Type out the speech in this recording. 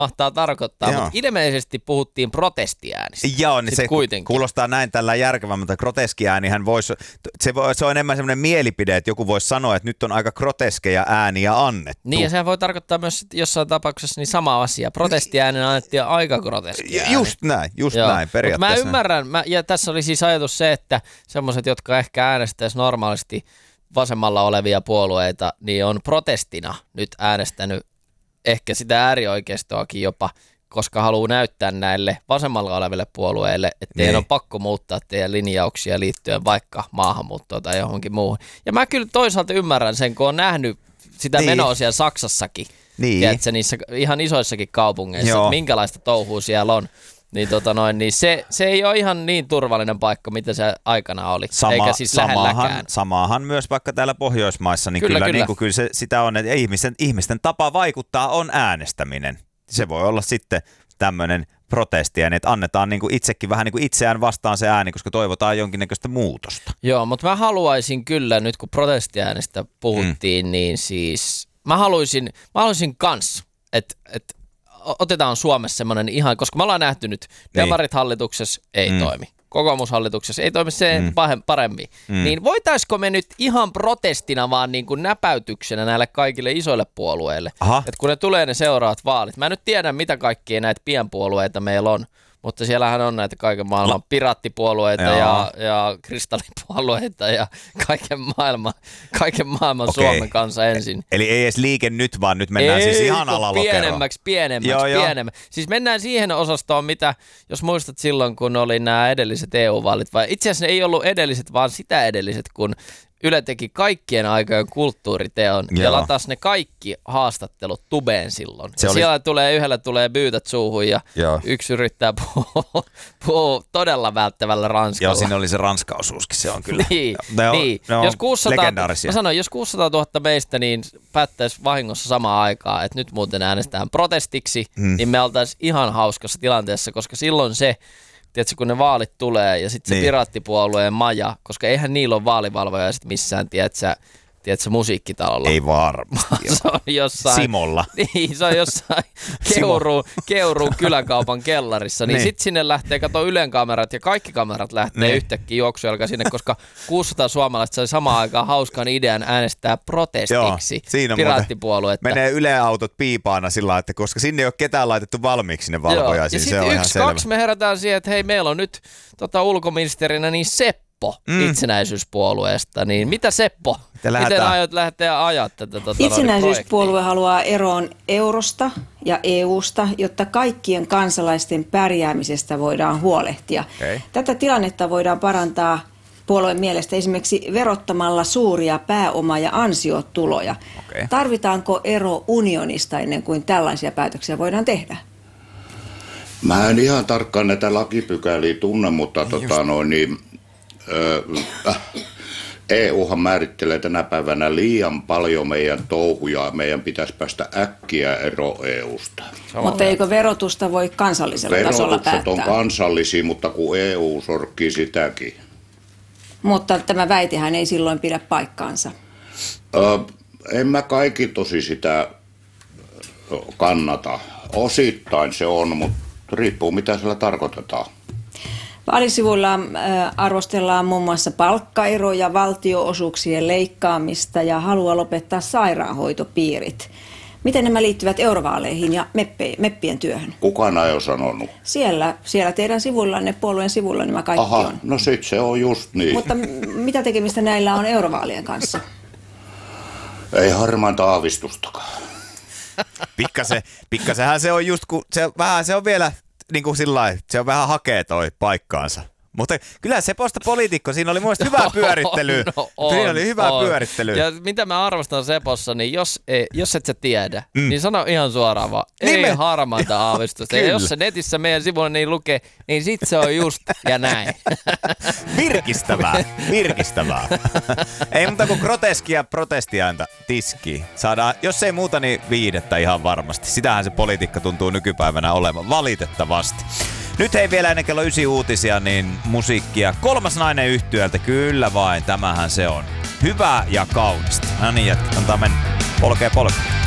mahtaa tarkoittaa, mutta ilmeisesti puhuttiin protestiäänistä. Joo, niin se kuitenkin kuulostaa näin tällä järkevämmältä. Groteskiäänihän se on enemmän semmoinen mielipide, että joku voisi sanoa, että nyt on aika groteskeja ääniä annettu. Niin, ja sehän voi tarkoittaa myös jossain tapauksessa niin sama asia. Protestiäänen annettiin aika groteskia ääni. Just näin periaatteessa. Mä ymmärrän, ja tässä oli siis ajatus se, että semmoiset, jotka ehkä äänestäisi normaalisti vasemmalla olevia puolueita, niin on protestina nyt äänestänyt ehkä sitä äärioikeistoakin jopa, koska haluaa näyttää näille vasemmalla oleville puolueille, että teidän on pakko muuttaa teidän linjauksia liittyen vaikka maahanmuuttoon tai johonkin muuhun. Ja mä kyllä toisaalta ymmärrän sen, kun on nähnyt sitä menoa siellä Saksassakin, tiedätkö, niissä ihan isoissakin kaupungeissa, että minkälaista touhua siellä on. Niin se ei ole ihan niin turvallinen paikka, mitä se aikana oli, eikä siis lähelläkään. Samaahan myös vaikka täällä Pohjoismaissa, niin kyllä. Niin kyllä se sitä on, että ihmisten tapa vaikuttaa on äänestäminen. Se voi olla sitten tämmöinen protesti, että annetaan niin kuin itsekin vähän niin kuin itseään vastaan se ääni, koska toivotaan jonkinnäköistä muutosta. Joo, mutta mä haluaisin kyllä, nyt kun protestiäänestä puhuttiin, niin siis mä haluaisin kans, että otetaan Suomessa semmoinen ihan, koska me ollaan nähty nyt, demarit hallituksessa ei toimi, kokoomushallituksessa ei toimi se paremmin, niin voitaisiko me nyt ihan protestina vaan niin kuin näpäytyksenä näille kaikille isoille puolueille, että kun ne tulee ne seuraavat vaalit, mä en nyt tiedä mitä kaikkia näitä pienpuolueita meillä on, mutta siellähän on näitä kaiken maailman piraattipuolueita ja kristallipuolueita ja kaiken maailman Suomen kanssa ensin. Eli ei edes Liike Nyt, vaan nyt mennään siis ihan alalokeroon. Pienemmäksi. Siis mennään siihen osastoon, mitä, jos muistat silloin, kun oli nämä edelliset EU-vaalit, vai itse asiassa ne ei ollut edelliset, vaan sitä edelliset, kun Yle teki kaikkien aikojen kulttuuriteon ja latasi ne kaikki haastattelut tubeen silloin. Siellä yhdellä tulee byytät suuhun ja yksi yrittää puhua todella välttävällä ranskalla. Joo, siinä oli se ranskaosuuskin, se on kyllä. Ne on jos 600, legendaarisia. Mä sanoin, jos 600 000 meistä niin päättäisi vahingossa samaan aikaan, että nyt muuten äänestetään protestiksi, niin me oltaisiin ihan hauskassa tilanteessa, koska silloin se, tiedätkö, kun ne vaalit tulee ja sitten se piraattipuolueen maja, koska eihän niillä ole vaalivalvoja sitten missään, tiedätkö, musiikkitalolla. Ei varmasti. Se on jossain Simolla. Niin, se on jossain Keuruun kyläkaupan kellarissa. Niin sitten sinne lähtee, kato Ylen kamerat ja kaikki kamerat lähtee yhtäkkiä juoksujalka sinne, koska 600 suomalaista sai samaan aikaan hauskan idean äänestää protestiksi piraattipuoluetta. Menee Yle-autot piipaana sillä lailla, että koska sinne ei ole ketään laitettu valmiiksi ne valvoja. Ja sitten 1-2 me herätään siihen, että hei, meillä on nyt ulkoministerinä niin Seppo itsenäisyyspuolueesta, niin mitä Seppo? Miten aiot lähteä ajaa tätä Itsenäisyyspuolue haluaa eroon eurosta ja EUsta, jotta kaikkien kansalaisten pärjäämisestä voidaan huolehtia. Okay. Tätä tilannetta voidaan parantaa puolueen mielestä esimerkiksi verottamalla suuria pääoma- ja ansiotuloja. Okay. Tarvitaanko ero unionista ennen kuin tällaisia päätöksiä voidaan tehdä? Mä en ihan tarkkaan näitä lakipykäliä tunne, mutta EUhan määrittelee tänä päivänä liian paljon meidän touhuja. Meidän pitäisi päästä äkkiä ero EUsta. Mutta eikö verotusta voi kansallisella tasolla päättää? Verotukset on kansallisia, mutta kun EU sorkkii sitäkin. Mutta tämä väitehän ei silloin pidä paikkaansa. En mä kaikki tosi sitä kannata. Osittain se on, mutta riippuu mitä sillä tarkoitetaan. Vaalisivuilla arvostellaan muun muassa palkkaeroja, valtionosuuksien leikkaamista ja halua lopettaa sairaanhoitopiirit. Miten nämä liittyvät eurovaaleihin ja meppien työhön? Kukaan ei ole sanonut. Siellä teidän sivuillanne, puolueen sivuilla nämä kaikki on. No sit se on just niin. Mutta mitä tekemistä näillä on eurovaalien kanssa? Ei harmainta aavistustakaan. Pikkasenhan se on just, kun se on vielä niin kuin sillain, se on vähän hakee toi paikkaansa. Mutta kyllä Seposta poliitikko, siinä oli mun mielestä hyvä pyörittely. Siinä oli hyvä pyörittely. Ja mitä mä arvostan Sepossa, niin jos et sä tiedä, niin sano ihan suoraan vaan, ei harmaita aavistusta. Ja jos se netissä meidän sivuilla niin lukee, niin sit se on just ja näin. Virkistävää. Ei muuta kuin groteskia protestiainta tiskiin. Saadaan, jos ei muuta, niin viihdettä ihan varmasti. Sitähän se politiikka tuntuu nykypäivänä olevan, valitettavasti. Nyt hei vielä ennen kello 9 uutisia, niin musiikkia. Kolmas nainen yhtyöltä, kyllä vain, tämähän se on. Hyvää ja kaunista. No niin, antaa mennä. Polkee.